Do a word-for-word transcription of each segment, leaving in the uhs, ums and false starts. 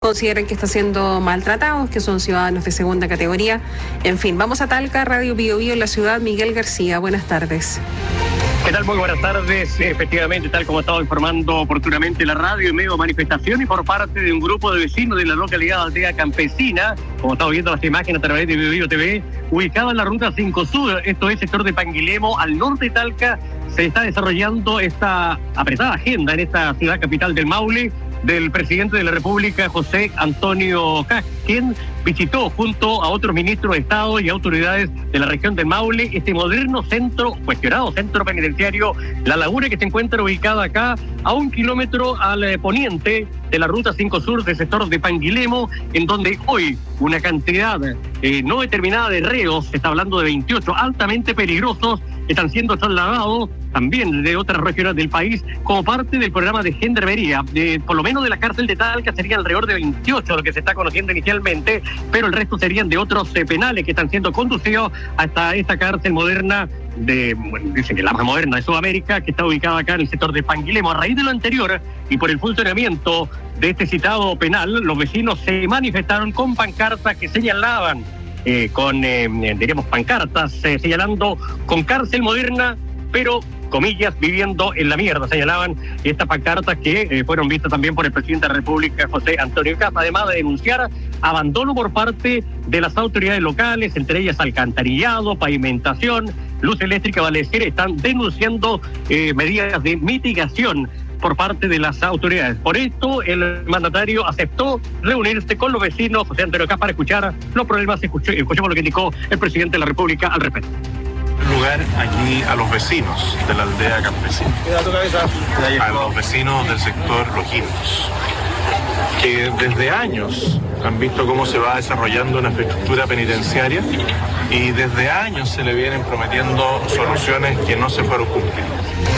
consideran que están siendo maltratados, que son ciudadanos de segunda categoría. En fin, vamos a Talca, Radio Bio Bio en la ciudad. Miguel García, buenas tardes. ¿Qué tal? Muy buenas tardes. Efectivamente, tal como estaba informando oportunamente la radio, en medio de manifestaciones por parte de un grupo de vecinos de la localidad de Aldea Campesina, como estamos viendo las imágenes a través de Bio Bio T V, ubicada en la ruta cinco Sur, esto es sector de Panguilemo, al norte de Talca, se está desarrollando esta apretada agenda en esta ciudad capital del Maule, del presidente de la República, José Antonio Kast, quien visitó junto a otros ministros de Estado y autoridades de la región del Maule este moderno centro, cuestionado centro penitenciario La Laguna, que se encuentra ubicado acá a un kilómetro al eh, poniente de la ruta cinco Sur del sector de Panguilemo, en donde hoy una cantidad eh, no determinada de reos, se está hablando de veintiocho, altamente peligrosos, están siendo trasladados también de otras regiones del país como parte del programa de gendarmería. De, por lo menos de la cárcel de Talca serían alrededor de veintiocho lo que se está conociendo inicialmente, pero el resto serían de otros eh, penales que están siendo conducidos hasta esta cárcel moderna de, bueno, dicen que la más moderna de Sudamérica, que está ubicada acá en el sector de Panguilemo. A raíz de lo anterior y por el funcionamiento de este citado penal, los vecinos se manifestaron con pancartas que señalaban eh, con, eh, diríamos, pancartas eh, señalando con cárcel moderna, pero comillas, viviendo en la mierda, señalaban estas pancartas que eh, fueron vistas también por el presidente de la República, José Antonio Kast, además de denunciar abandono por parte de las autoridades locales, entre ellas alcantarillado, pavimentación, luz eléctrica, vale decir, están denunciando eh, medidas de mitigación por parte de las autoridades. Por esto, el mandatario aceptó reunirse con los vecinos, José Antonio Kast, para escuchar los problemas. Escuchemos lo que indicó el presidente de la República al respecto. Lugar aquí a los vecinos de la aldea campesina, a los vecinos del sector Lojinos, que desde años han visto cómo se va desarrollando una infraestructura penitenciaria y desde años se le vienen prometiendo soluciones que no se fueron cumpliendo.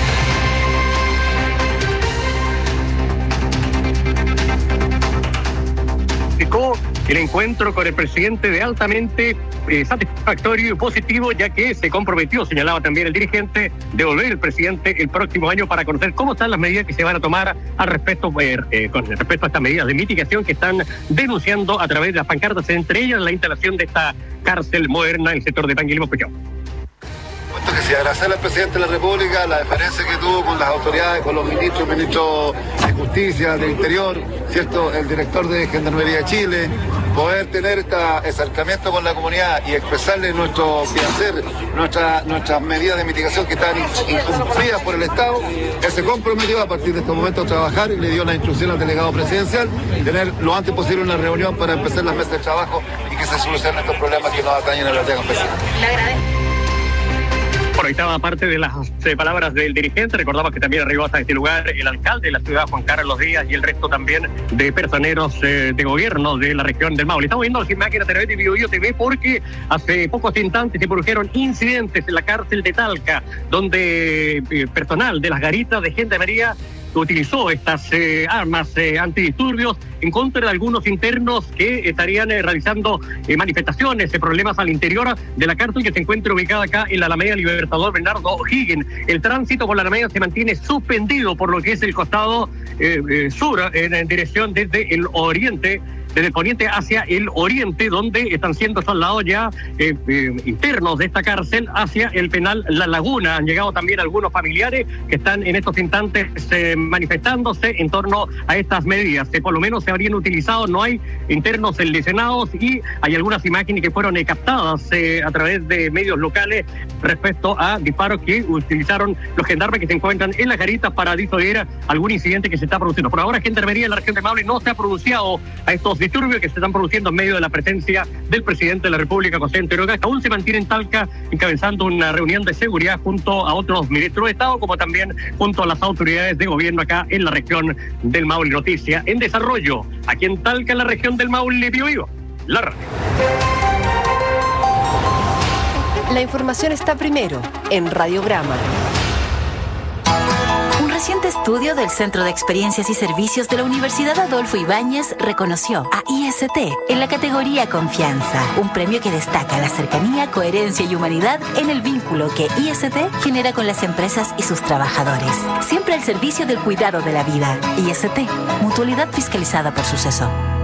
El encuentro con el presidente de altamente eh, satisfactorio y positivo, ya que se comprometió, señalaba también el dirigente, de volver el presidente el próximo año para conocer cómo están las medidas que se van a tomar al respecto, eh, eh, con respecto a estas medidas de mitigación que están denunciando a través de las pancartas, entre ellas la instalación de esta cárcel moderna en el sector de Panguilemo. Que si agradecerle al presidente de la República la deferencia que tuvo con las autoridades, con los ministros, ministros de Justicia, de Interior, ¿cierto? El director de Gendarmería de Chile, poder tener este acercamiento con la comunidad y expresarle nuestro quehacer, nuestra, nuestras medidas de mitigación que están incumplidas por el Estado. Él se comprometió a partir de este momento a trabajar y le dio la instrucción al delegado presidencial tener lo antes posible una reunión para empezar las mesas de trabajo y que se solucionen estos problemas que nos atañen a la aldea campesina. Le agradezco. Por ahí estaba parte de las eh, palabras del dirigente. Recordamos que también arribó hasta este lugar el alcalde de la ciudad, Juan Carlos Díaz, y el resto también de personeros eh, de gobierno de la región del Maule. Estamos viendo las imágenes a través de Bio Bio T V porque hace pocos instantes se produjeron incidentes en la cárcel de Talca, donde eh, personal de las garitas de Gendarmería utilizó estas eh, armas eh, antidisturbios en contra de algunos internos que estarían eh, realizando eh, manifestaciones, eh, problemas al interior de la cárcel, que se encuentra ubicada acá en la Alameda Libertador Bernardo O'Higgins. El tránsito por la Alameda se mantiene suspendido por lo que es el costado eh, eh, sur, en, en dirección desde el oriente, desde el poniente hacia el oriente, donde están siendo trasladados ya eh, eh, internos de esta cárcel hacia el penal La Laguna. Han llegado también algunos familiares que están en estos instantes eh, manifestándose en torno a estas medidas. Eh, por lo menos se habrían utilizado, no hay internos lesionados y hay algunas imágenes que fueron eh, captadas eh, a través de medios locales respecto a disparos que utilizaron los gendarmes que se encuentran en las garitas para disuadir algún incidente que se está produciendo. Por ahora, Gendarmería en la región de Maule no se ha pronunciado a estos disturbios que se están produciendo en medio de la presencia del presidente de la República, José Antonio Kast, que aún se mantiene en Talca encabezando una reunión de seguridad junto a otros ministros de Estado, como también junto a las autoridades de gobierno acá en la región del Maule. Noticia en desarrollo aquí en Talca, en la región del Maule. Bio Bio, la radio. La información está primero en Radiograma. Un reciente estudio del Centro de Experiencias y Servicios de la Universidad Adolfo Ibáñez reconoció a I S T en la categoría Confianza, un premio que destaca la cercanía, coherencia y humanidad en el vínculo que I S T genera con las empresas y sus trabajadores. Siempre al servicio del cuidado de la vida. I S T, mutualidad fiscalizada por Suceso.